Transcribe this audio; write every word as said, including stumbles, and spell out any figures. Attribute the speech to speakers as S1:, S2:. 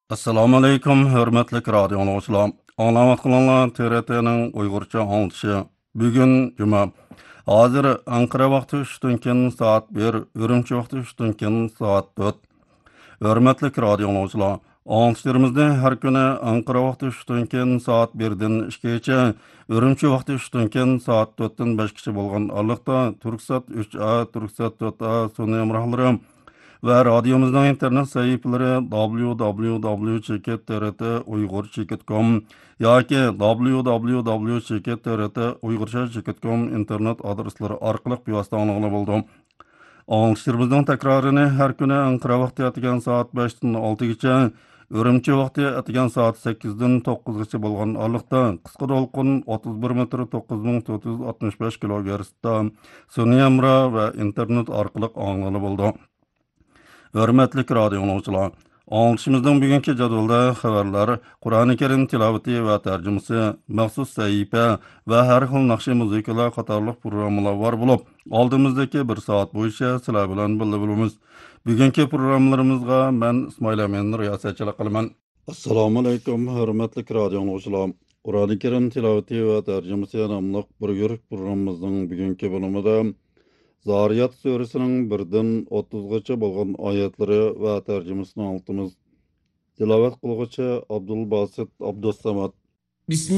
S1: Assalomu alaykum, hurmatli radio tinglovchilar. Anglayotganlar T R T'ning Uyg'urcha anglishi. Bugun juma. Hozir Anqara vaqti uchdan keyin soat bir, Urumchi vaqti uchdan keyin soat to'rt. Hurmatli radio tinglovchilar, anglishlarimizni har kuni Anqara vaqti uchdan keyin soat birdan ikkigacha, Urumchi vaqti uchdan keyin soat to'rtdan beshgacha bo'lgan oraliqda Turksat uch A, Turksat to'rt A sun'iy hamrohlari va radiomizning internet sayfalari w w w cheket t r t uyg'ur cheket com yoki w w w cheket t r t uyg'urcha cheket com internet adreslari orqali bevosita anglag'ili bo'ldi. Anglishimizning takrorini har kuni Anqara vaqti atgan soat beshdan oltigacha, Urumchi vaqti atgan soat sakkizdan to'qqizgacha bo'lgan oraliqda qisqa to'lqin o'ttiz bir metr to'qqiz ming to'rt yuz oltmish besh kilogertsda sun'iy hamro va internet orqali anglag'ili bo'ldi. Hörmətli radio dinləyicilər, anlatışımızın bugünkü jadvalda xəbərlər, Qur'an-ı Kerim tilavəti və tərcümüsü, məxsus səhifə və hər xil naxşı muzikalar qatarlıq proqramlar var bulub, aldığımızdakı bir saat boyunca sizlər bilan birlə bilimiz. Bugünkü proqramlarımızga mən İsmail Əmin riyasətçilik qılıman. Assalamu alaykum, hörmətli radio dinləyicilər. Qur'an-ı Kerim tilavəti və tərcümüsü namlıq bir görüş proqramımızın bugünkü bölümündə Zariyat Suresining birdan o'ttizgacha bo'lgan oyatlari va tarjimasini oltimiz. Tilovat qilguvchi Abdul Basit Abdussamad.